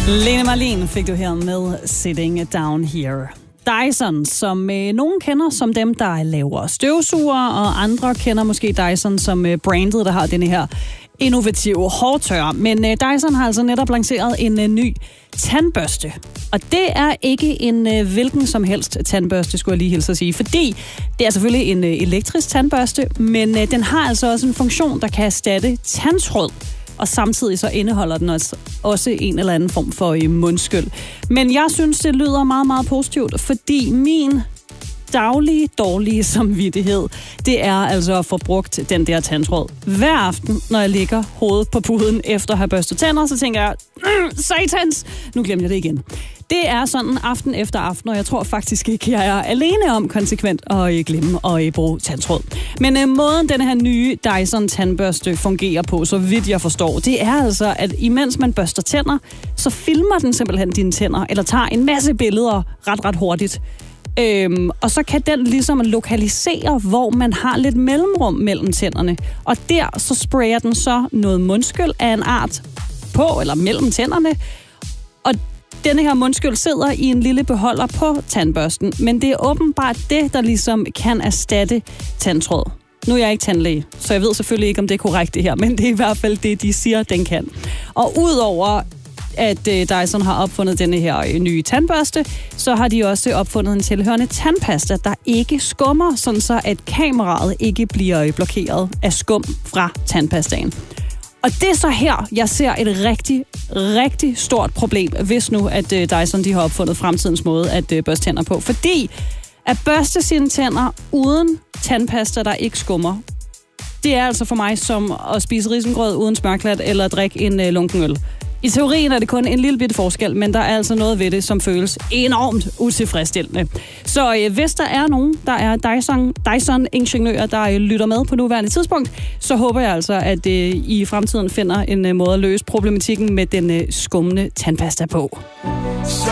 Lene Marlin fik du her med Sitting Down Here. Dyson, som nogen kender som dem, der laver støvsuger, og andre kender måske Dyson som brandet, der har denne her innovative hårtørrer. Men Dyson har altså netop lanceret en ny tandbørste. Og det er ikke en hvilken som helst tandbørste, skulle jeg lige hilse at sige. Fordi det er selvfølgelig en elektrisk tandbørste, men den har altså også en funktion, der kan erstatte tandtråd. Og samtidig så indeholder den også en eller anden form for mundskyl. Men jeg synes, det lyder meget, meget positivt, fordi min daglige, dårlige samvittighed, det er altså at få brugt den der tandtråd. Hver aften, når jeg ligger hovedet på puden efter at have børstet tænder, så tænker jeg, satans, nu glemmer jeg det igen. Det er sådan aften efter aften, og jeg tror faktisk ikke, jeg er alene om konsekvent at glemme at bruge tandtråd. Men måden den her nye Dyson tandbørste fungerer på, så vidt jeg forstår, det er altså, at imens man børster tænder, så filmer den simpelthen dine tænder, eller tager en masse billeder ret hurtigt. Og så kan den ligesom lokalisere, hvor man har lidt mellemrum mellem tænderne. Og der så sprayer den så noget mundskyl af en art på eller mellem tænderne. Og denne her mundskyl sidder i en lille beholder på tandbørsten. Men det er åbenbart det, der ligesom kan erstatte tandtråd. Nu er jeg ikke tandlæge, så jeg ved selvfølgelig ikke, om det er korrekt det her. Men det er i hvert fald det, de siger, den kan. Og udover at Dyson har opfundet denne her nye tandbørste, så har de også opfundet en tilhørende tandpasta, der ikke skummer, sådan så at kameraet ikke bliver blokeret af skum fra tandpastaen. Og det er så her, jeg ser et rigtig stort problem, hvis nu at Dyson de har opfundet fremtidens måde at børste tænder på. Fordi at børste sine tænder uden tandpasta, der ikke skummer, det er altså for mig som at spise risengrød uden smørklat eller drikke en lunken øl. I teorien er det kun en lille bitte forskel, men der er altså noget ved det, som føles enormt utilfredsstillende. Så hvis der er nogen, der er Dyson-ingeniører, der lytter med på nuværende tidspunkt, så håber jeg altså, at I i fremtiden finder en måde at løse problematikken med den skummende tandpasta på.